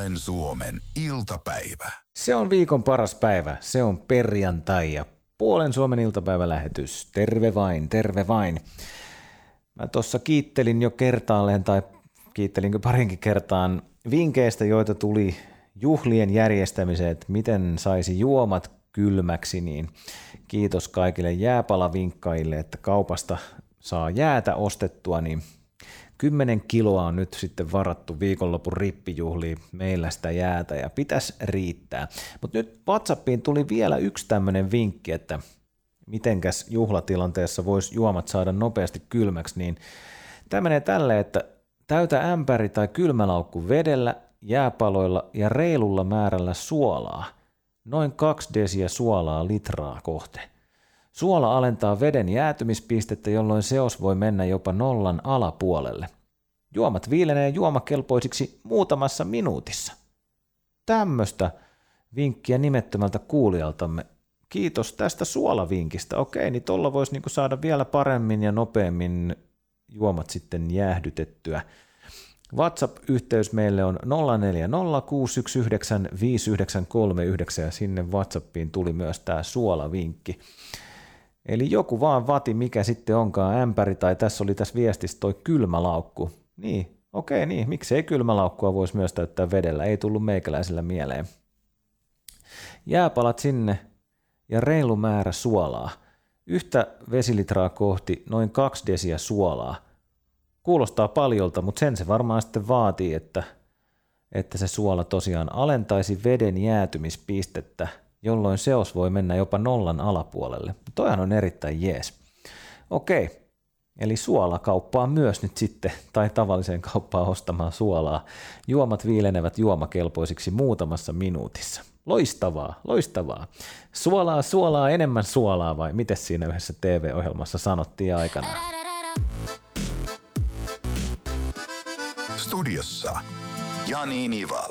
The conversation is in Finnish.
Puolen Suomen iltapäivä. Se on viikon paras päivä. Se on perjantai ja Puolen Suomen iltapäivälähetys. Terve vain, terve vain. Mä tuossa kiittelin jo kertaalleen tai kiittelinkö parinkin kertaan vinkkeistä, joita tuli juhlien järjestämiseen, että miten saisi juomat kylmäksi, niin kiitos kaikille jääpalavinkkaille, että kaupasta saa jäätä ostettua, niin 10 kiloa on nyt sitten varattu viikonlopun rippijuhliin meillä sitä jäätä ja pitäisi riittää. Mutta nyt WhatsAppiin tuli vielä yksi tämmöinen vinkki, että mitenkäs juhlatilanteessa voisi juomat saada nopeasti kylmäksi, niin tämä menee tälleen, että täytä ämpäri tai kylmälaukku vedellä, jääpaloilla ja reilulla määrällä suolaa. Noin 2 desiä suolaa litraa kohti. Suola alentaa veden jäätymispistettä, jolloin seos voi mennä jopa 0 alapuolelle. Juomat viilenee juomakelpoisiksi muutamassa minuutissa. Tämmöistä vinkkiä nimettömältä kuulijaltamme. Kiitos tästä suolavinkistä. Okei, niin tuolla voisi niinku saada vielä paremmin ja nopeammin juomat sitten jäähdytettyä. WhatsApp-yhteys meille on 0406195939 ja sinne WhatsAppiin tuli myös tämä suolavinkki. Eli joku vaan vati, mikä sitten onkaan ämpäri, tai tässä oli tässä viestissä toi kylmälaukku. Niin, okei, niin, miksei kylmälaukkua voisi myös täyttää vedellä, ei tullut meikäläisellä mieleen. Jääpalat sinne ja reilu määrä suolaa. Yhtä vesilitraa kohti noin 2 desiä suolaa. Kuulostaa paljolta, mutta sen se varmaan sitten vaatii, että se suola tosiaan alentaisi veden jäätymispistettä, jolloin seos voi mennä jopa 0 alapuolelle. Toihan on erittäin jees. Okei, eli suolakauppaa myös nyt sitten, tai tavalliseen kauppaan ostamaan suolaa. Juomat viilenevät juomakelpoisiksi muutamassa minuutissa. Loistavaa, loistavaa. Suolaa, enemmän suolaa vai miten siinä yhdessä TV-ohjelmassa sanottiin aikanaan? Studiossa Jani Niva.